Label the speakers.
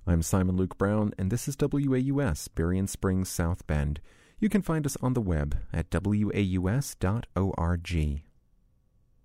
Speaker 1: I'm Simon Luke Brown, and this is WAUS, Berrien Springs, South Bend. You can find us on the web at waus.org.